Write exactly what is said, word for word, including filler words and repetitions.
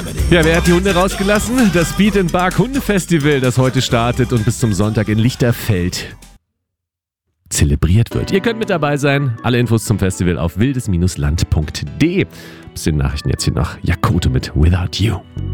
Ja, wer hat die Hunde rausgelassen? Das Beat and Bark Hundefestival, das heute startet und bis zum Sonntag in Lichterfeld zelebriert wird. Ihr könnt mit dabei sein. Alle Infos zum Festival auf wildes Bindestrich land punkt de. Bis den Nachrichten jetzt hier noch Jakoto mit Without You.